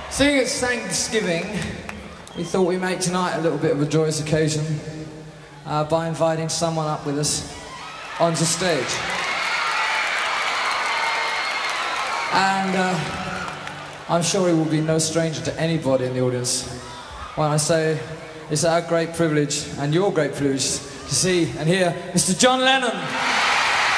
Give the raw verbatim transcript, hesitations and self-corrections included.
Seeing it's Thanksgiving, we thought we'd make tonight a little bit of a joyous occasion uh, by inviting someone up with us onto stage. And uh, I'm sure he will be no stranger to anybody in the audience when I say it's our great privilege and your great privilege to see and hear Mister John Lennon.